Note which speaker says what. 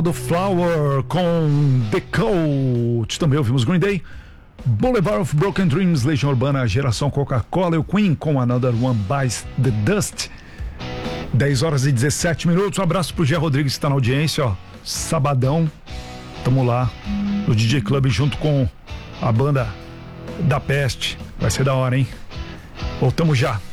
Speaker 1: do Flower com The Coach. Também ouvimos Green Day, Boulevard of Broken Dreams, Legião Urbana, Geração Coca-Cola e o Queen com Another One Bites the Dust. 10 horas e 17 minutos. Um abraço pro Gé Rodrigues que está na audiência, ó. Sabadão, tamo lá no DJ Club junto com a banda da Peste. Vai ser da hora, hein? Voltamos já.